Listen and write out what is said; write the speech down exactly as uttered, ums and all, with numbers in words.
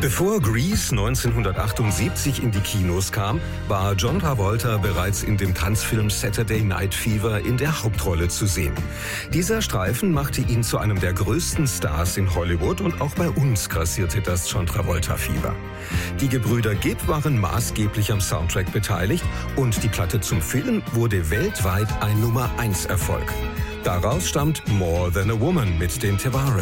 Bevor Grease neunzehnhundertachtundsiebzig in die Kinos kam, war John Travolta bereits in dem Tanzfilm Saturday Night Fever in der Hauptrolle zu sehen. Dieser Streifen machte ihn zu einem der größten Stars in Hollywood und auch bei uns grassierte das John Travolta-Fieber. Die Gebrüder Gibb waren maßgeblich am Soundtrack beteiligt und die Platte zum Film wurde weltweit ein Nummer eins Erfolg. Daraus stammt More Than a Woman mit den Tavares.